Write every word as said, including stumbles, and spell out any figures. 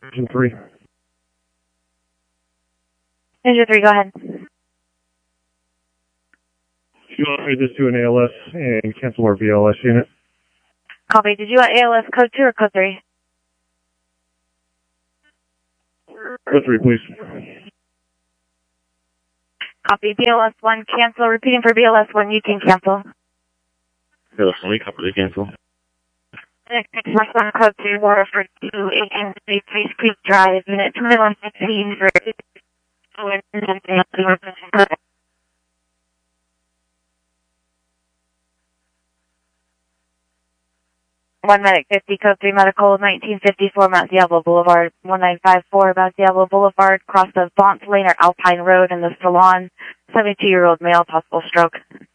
Engine three. Engine three, go ahead. If you want me to just do an A L S and cancel our V L S unit. Copy. Did you want A L S code two or code three? Code three, please. Copy. B L S one, cancel. Repeating for B L S one, you can cancel. B L S one, we copy the cancel. Express one, code two, water for two, eight and three, Trace Creek Drive, minute twenty-one fifteen for One Medic fifty, code three medical, nineteen fifty-four Mount Diablo Boulevard, one nine five four Mount Diablo Boulevard, cross of Bont Lane or Alpine Road in the Salon, seventy-two-year-old male, possible stroke.